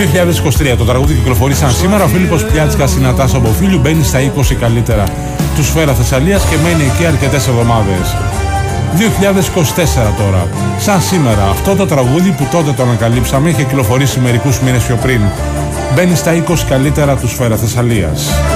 2023 το τραγούδι κυκλοφορεί σαν σήμερα. Ο Φίλιππος Πλιάτσικας συναντά από φίλου, μπαίνει στα 20 καλύτερα του Σφαίρα Θεσσαλίας και μένει εκεί αρκετές εβδομάδες. 2024 τώρα, σαν σήμερα, αυτό το τραγούδι που τότε το ανακαλύψαμε είχε κυκλοφορήσει μερικούς μήνες πιο πριν. Μπαίνει στα 20 καλύτερα του Σφαίρα Θεσσαλίας.